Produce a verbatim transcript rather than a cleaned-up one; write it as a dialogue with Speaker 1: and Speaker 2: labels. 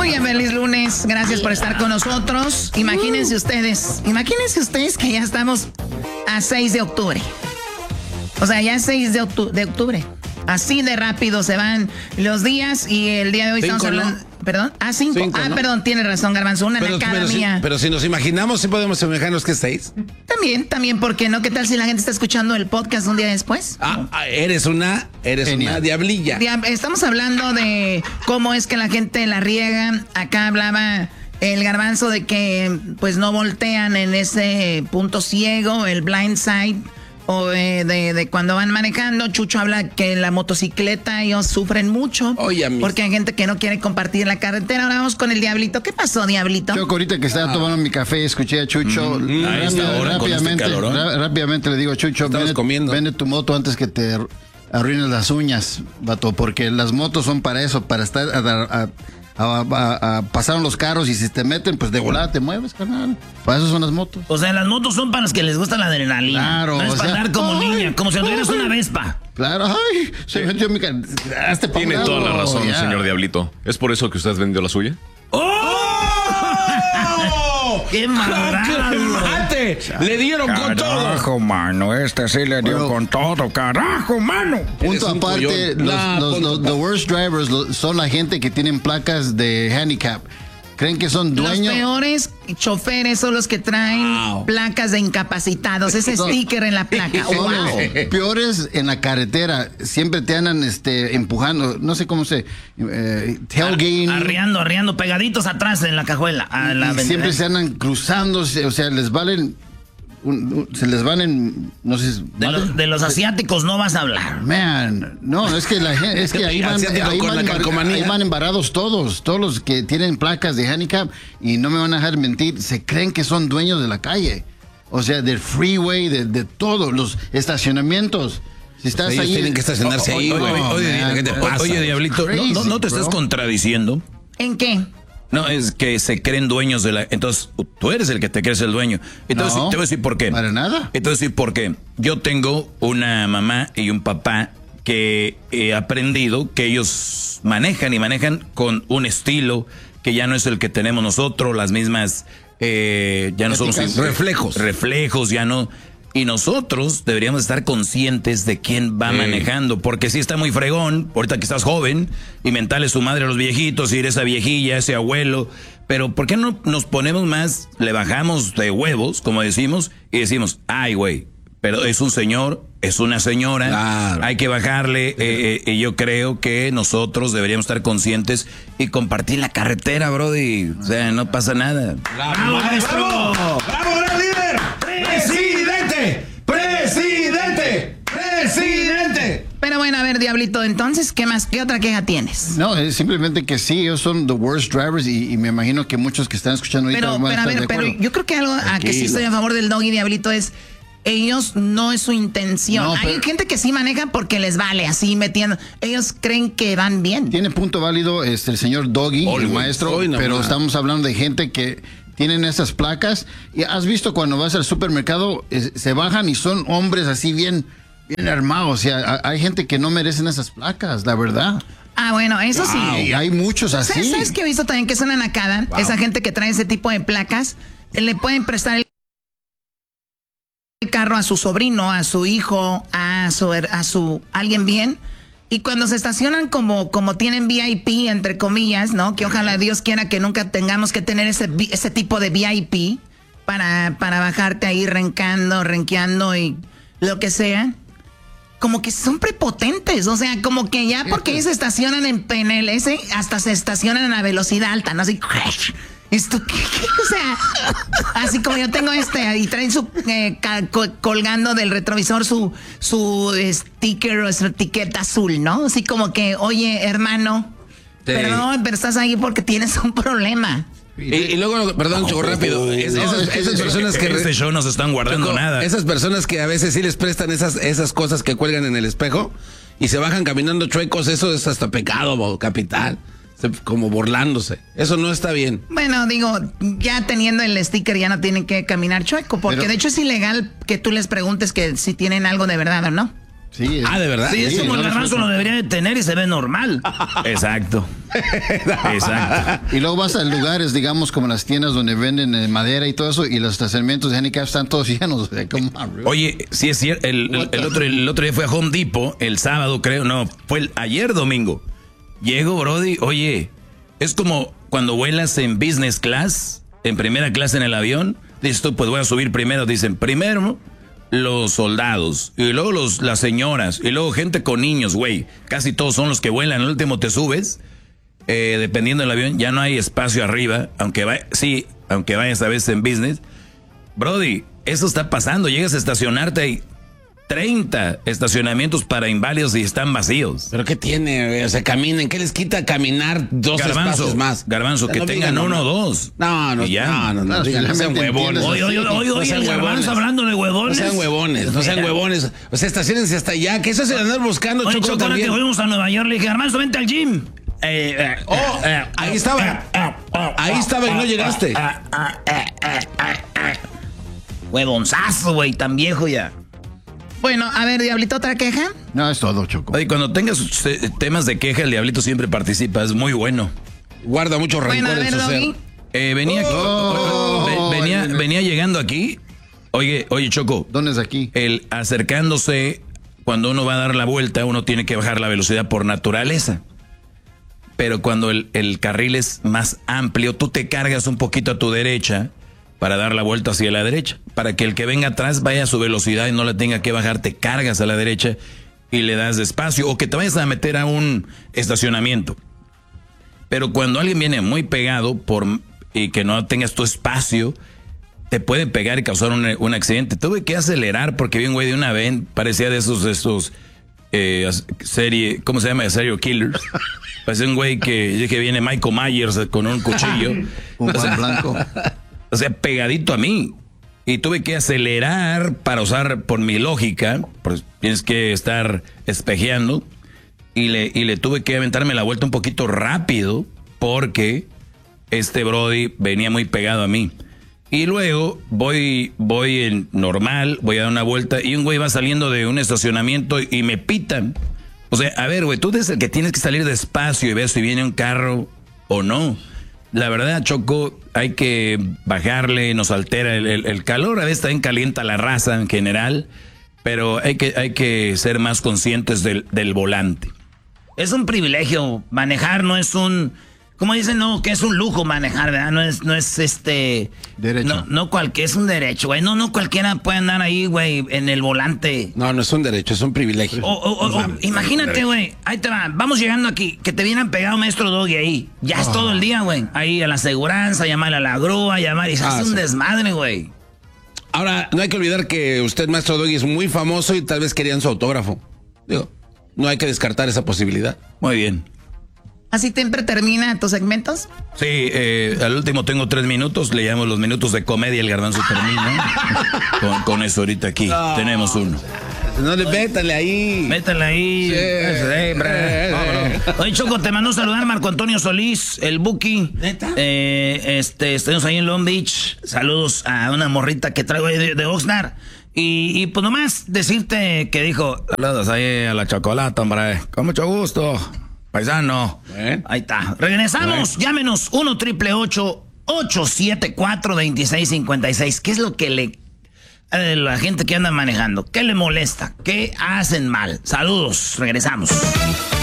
Speaker 1: Muy bien, feliz lunes. Gracias por estar con nosotros. Imagínense ustedes, imagínense ustedes que ya estamos a seis de octubre. O sea, ya es seis de octubre. Así de rápido se van los días y el día de hoy
Speaker 2: cinco,
Speaker 1: estamos hablando...
Speaker 2: ¿no?
Speaker 1: ¿Perdón? Ah, cinco.
Speaker 2: cinco
Speaker 1: ah,
Speaker 2: ¿no?
Speaker 1: perdón, tiene razón, Garbanzo. Una
Speaker 2: pero,
Speaker 1: en cada
Speaker 2: pero,
Speaker 1: mía.
Speaker 2: Si, pero si nos imaginamos, sí podemos imaginarnos que es seis.
Speaker 1: También, también, ¿por qué no? ¿Qué tal si la gente está escuchando el podcast un día después?
Speaker 2: Ah, ah eres una, eres Genial. una diablilla.
Speaker 1: Diab- estamos hablando de cómo es que la gente la riega. Acá hablaba el Garbanzo de que pues no voltean en ese punto ciego, el blind side. O eh, de, de cuando van manejando. Chucho habla que en la motocicleta ellos sufren mucho.
Speaker 2: Oye,
Speaker 1: porque hay gente que no quiere compartir la carretera. Ahora vamos con el Diablito. ¿Qué pasó, Diablito?
Speaker 3: Yo ahorita que estaba ah. tomando mi café, escuché a Chucho.
Speaker 2: Mm,
Speaker 3: rápido,
Speaker 2: a esta hora,
Speaker 3: rápidamente,
Speaker 2: con este
Speaker 3: ra- rápidamente le digo, Chucho, vende, vende tu moto antes que te arruines las uñas, vato. Porque las motos son para eso, para estar a, a, a, a, a pasaron los carros y si te meten, pues de volada te mueves, carnal. Para eso son las motos.
Speaker 4: O sea, las motos son para los que les gusta la adrenalina.
Speaker 3: Claro.
Speaker 4: No es
Speaker 3: o
Speaker 4: para
Speaker 3: sea,
Speaker 4: andar como
Speaker 3: ay,
Speaker 4: niña, como si tuvieras una Vespa.
Speaker 3: Claro, ay, se metió mi cara.
Speaker 5: Tiene toda la razón, yeah. señor Diablito. ¿Es por eso que usted vendió la suya?
Speaker 4: ¡Oh! ¡Qué maldad!
Speaker 2: Le dieron
Speaker 6: carajo,
Speaker 2: con todo.
Speaker 6: Carajo, mano, este sí le dio bueno, con todo, carajo, mano.
Speaker 3: Punto aparte, los, nah, los, los the worst drivers los, son la gente que tienen placas de handicap. ¿Creen que son dueños?
Speaker 1: Los peores choferes son los que traen wow. placas de incapacitados. Ese son, sticker en la placa.
Speaker 3: Son
Speaker 1: wow.
Speaker 3: los peores en la carretera. Siempre te andan este, empujando, no sé cómo se... Eh, tailgating.
Speaker 4: Arreando, arreando, pegaditos atrás en la cajuela. A la
Speaker 3: y siempre se andan cruzándose, o sea, les valen... Un, un, se les van en, no sé,
Speaker 4: de los, de los asiáticos no vas a hablar.
Speaker 3: Man, no, es que la gente, es que ahí van, ahí van, embar, ahí van embarados todos, todos los que tienen placas de handicap y no me van a dejar mentir, se creen que son dueños de la calle, o sea, del freeway, de, de todos los estacionamientos. Si estás
Speaker 2: pues
Speaker 3: ahí,
Speaker 2: tienen que estacionarse
Speaker 3: oh,
Speaker 2: ahí, güey.
Speaker 3: Oh,
Speaker 2: oye, oye,
Speaker 6: oye, Diablito, crazy, no, no te bro. estás contradiciendo.
Speaker 1: ¿En qué?
Speaker 6: No, es que se creen dueños de la... Entonces, tú eres el que te crees el dueño. Entonces,
Speaker 3: no,
Speaker 6: te voy a decir por qué.
Speaker 3: Para nada.
Speaker 6: Entonces, sí, por qué. Yo tengo una mamá y un papá que he aprendido que ellos manejan y manejan con un estilo que ya no es el que tenemos nosotros, las mismas... Eh, ya no son
Speaker 2: reflejos.
Speaker 6: Reflejos, ya no... Y nosotros deberíamos estar conscientes de quién va sí. manejando, porque si está muy fregón, ahorita que estás joven, y mentales su madre a los viejitos, y esa viejilla, ese abuelo, pero ¿por qué no nos ponemos más, le bajamos de huevos, como decimos, y decimos, ay güey, pero es un señor, es una señora, claro. hay que bajarle, sí. eh, eh, y yo creo que nosotros deberíamos estar conscientes y compartir la carretera, brody, o sea, no pasa nada.
Speaker 2: ¡Bravo, maestro! ¡Bravo, bravo gran líder! ¡Presidente! ¡Presidente! ¡Presidente!
Speaker 1: Pero bueno, a ver, Diablito, entonces, ¿qué más? ¿Qué otra queja tienes?
Speaker 3: No, es simplemente que sí, ellos son the worst drivers y, y me imagino que muchos que están escuchando ahorita
Speaker 1: pero,
Speaker 3: van
Speaker 1: pero,
Speaker 3: a
Speaker 1: a
Speaker 3: estar
Speaker 1: ver,
Speaker 3: de
Speaker 1: pero
Speaker 3: acuerdo.
Speaker 1: yo creo que algo a que sí estoy a favor del Doggy, Diablito, es... Ellos no es su intención. No, Hay gente que sí maneja porque les vale, así metiendo. Ellos creen que van bien.
Speaker 3: Tiene punto válido este, el señor Doggy, el maestro, hoy no, pero no. estamos hablando de gente que tienen esas placas. Y has visto cuando vas al supermercado, eh, se bajan y son hombres así bien, bien armados. O sea, hay gente que no merecen esas placas, la verdad.
Speaker 1: Ah, bueno, eso wow. sí.
Speaker 3: Y hay muchos así.
Speaker 1: ¿Sabes, ¿Sabes qué he visto también que es una nacada? Wow. Esa gente que trae ese tipo de placas, le pueden prestar el carro a su sobrino, a su hijo, a su a su alguien bien, y cuando se estacionan como como tienen V I P entre comillas, ¿no? Que ojalá Dios quiera que nunca tengamos que tener ese ese tipo de V I P para para bajarte ahí rencando, renqueando y lo que sea. Como que son prepotentes, o sea, como que ya porque ellos se estacionan en, en el S, hasta se estacionan a velocidad alta, ¿no? Así, esto, ¿qué, qué? O sea, así como yo tengo este, y traen su, eh, col colgando del retrovisor su, su sticker o su etiqueta azul, ¿no? Así como que, oye, hermano, sí. perdón, pero estás ahí porque tienes un problema.
Speaker 2: Y, y luego, perdón, Choco, rápido, es,
Speaker 6: no,
Speaker 2: esas,
Speaker 6: es que,
Speaker 2: esas personas que...
Speaker 6: Este show no se están guardando
Speaker 2: Choco,
Speaker 6: nada.
Speaker 2: Esas personas que a veces sí les prestan esas, esas cosas que cuelgan en el espejo y se bajan caminando chuecos, eso es hasta pecado capital, como burlándose. Eso no está bien.
Speaker 1: Bueno, digo, ya teniendo el sticker ya no tienen que caminar chueco, porque Pero, de hecho es ilegal que tú les preguntes que si tienen algo de verdad o no.
Speaker 3: Sí,
Speaker 2: ah, ¿de verdad?
Speaker 6: Sí, es
Speaker 3: sí,
Speaker 6: como
Speaker 3: no
Speaker 6: el garbanzo lo debería de tener y se ve normal. Exacto. Exacto.
Speaker 3: Y luego vas a lugares, digamos, como las tiendas donde venden eh, madera y todo eso, y los estacionamientos de handicap están todos llenos. O sea, como,
Speaker 6: Oye, sí es cierto, el, el, el, otro, el otro día fue a Home Depot, el sábado creo, no, fue el, ayer domingo. Llego, brody, oye, es como cuando vuelas en business class, en primera clase en el avión, dices tú, pues voy a subir primero, dicen, primero los soldados, y luego los, las señoras, y luego gente con niños, güey, casi todos son los que vuelan, al último te subes, eh, dependiendo del avión, ya no hay espacio arriba, aunque vaya, sí, aunque vayas a veces en business, brody, eso está pasando, llegas a estacionarte ahí, treinta estacionamientos para inválidos y están vacíos.
Speaker 2: ¿Pero qué tiene? Güey? O sea, caminen. ¿Qué les quita caminar dos
Speaker 6: Garbanzo,
Speaker 2: espacios más?
Speaker 6: Garbanzo, que
Speaker 2: no
Speaker 6: tengan
Speaker 2: digan,
Speaker 6: uno o
Speaker 2: no.
Speaker 6: dos.
Speaker 2: No, no,
Speaker 6: ya.
Speaker 2: no, no, no,
Speaker 3: no,
Speaker 2: digan, no sean huevones.
Speaker 3: entiendes.
Speaker 4: Oye, oye, oye,
Speaker 2: No
Speaker 4: oye,
Speaker 2: sean
Speaker 4: el
Speaker 2: huevones.
Speaker 4: garbanzo hablando de
Speaker 2: No
Speaker 4: huevones.
Speaker 2: sean huevones, no sean
Speaker 4: Mira.
Speaker 2: huevones. O sea, estacionense hasta allá, que eso es el andar buscando,
Speaker 4: Oye,
Speaker 2: Choco,
Speaker 4: Choco, ahora que
Speaker 2: también.
Speaker 4: fuimos a Nueva York, le dije, garbanzo, vente al gym. Eh, eh,
Speaker 2: Oh,
Speaker 4: eh,
Speaker 2: ahí estaba. Ahí estaba y no llegaste.
Speaker 4: Huevonzazo, güey, tan viejo ya.
Speaker 1: Bueno, a ver, Diablito, ¿otra queja?
Speaker 3: No, es todo, Choco.
Speaker 6: Oye, cuando tengas eh, temas de queja, el Diablito siempre participa, es muy bueno.
Speaker 2: Guarda mucho
Speaker 1: Bueno,
Speaker 2: rencor
Speaker 1: a
Speaker 2: en
Speaker 1: ver,
Speaker 2: su
Speaker 1: Doggy.
Speaker 2: ser.
Speaker 6: Eh, venía,
Speaker 3: Oh,
Speaker 6: ve- venía,
Speaker 3: ay,
Speaker 6: venía llegando aquí. Oye, oye, Choco,
Speaker 3: ¿Dónde es aquí?
Speaker 6: el acercándose, cuando uno va a dar la vuelta, uno tiene que bajar la velocidad por naturaleza. Pero cuando el, el carril es más amplio, tú te cargas un poquito a tu derecha para dar la vuelta hacia la derecha. Para que el que venga atrás vaya a su velocidad y no la tenga que bajar, te cargas a la derecha y le das despacio. O que te vayas a meter a un estacionamiento. Pero cuando alguien viene muy pegado por, y que no tengas tu espacio, te puede pegar y causar un, un accidente. Tuve que acelerar porque vi un güey de una vez, parecía de esos, de esos eh, serie, ¿cómo se llama? Serial killers. Parecía un güey que dije viene Michael Myers con un cuchillo.
Speaker 3: Un
Speaker 6: O sea,
Speaker 3: pan blanco.
Speaker 6: o sea, pegadito a mí. Y tuve que acelerar para usar, por mi lógica, pues tienes que estar espejeando. Y le, y le tuve que aventarme la vuelta un poquito rápido porque este Brody venía muy pegado a mí. Y luego voy, voy en normal, voy a dar una vuelta y un güey va saliendo de un estacionamiento y me pitan. O sea, a ver, güey, tú eres el que tienes que salir despacio y ver si viene un carro o no. La verdad, Choco, hay que bajarle, nos altera el, el, el calor, a veces también calienta la raza en general, pero hay que, hay que ser más conscientes del, del volante.
Speaker 4: Es un privilegio manejar, no es un... Como dicen, no, que es un lujo manejar, ¿verdad? No es, no es este...
Speaker 3: Derecho.
Speaker 4: No, no cualquier, es un derecho, güey. No, no cualquiera puede andar ahí, güey, en el volante.
Speaker 2: No, no es un derecho, es un privilegio.
Speaker 4: O, o, o, o, imagínate, güey, ahí te va, vamos llegando aquí, que te vienen pegado maestro Doggy ahí. Ya es todo el día, güey. Ahí a la aseguranza, llamar a la grúa, llamar y se
Speaker 2: Ah,
Speaker 4: hace un
Speaker 2: sí.
Speaker 4: desmadre, güey.
Speaker 2: Ahora, no hay que olvidar que usted, maestro Doggy, es muy famoso y tal vez querían su autógrafo. Digo, no hay que descartar esa posibilidad.
Speaker 6: Muy bien.
Speaker 1: ¿Así siempre termina tus segmentos?
Speaker 6: Sí, eh, al último tengo tres minutos, le llamo los minutos de comedia, el garbanzo termina. Con, con eso ahorita aquí, no. Tenemos uno.
Speaker 2: No le métale ahí.
Speaker 4: Métale ahí.
Speaker 2: Sí.
Speaker 4: Eh, bre. Vámonos. Oye, Choco, te mandó saludar Marco Antonio Solís, el Buki.
Speaker 1: ¿Neta?
Speaker 4: Eh, este, estamos ahí en Long Beach. Saludos a una morrita que traigo ahí de, de Oxnard. Y, y pues nomás decirte que dijo...
Speaker 6: Saludos ahí a la chocolata, hombre. Con mucho gusto. Paisano.
Speaker 2: ¿Eh?
Speaker 4: Ahí está. Regresamos. ¿Eh? Llámenos uno triple ocho ocho siete cuatro dos seis cinco seis. ¿Qué es lo que le... a la gente que anda manejando? ¿Qué le molesta? ¿Qué hacen mal? Saludos. Regresamos.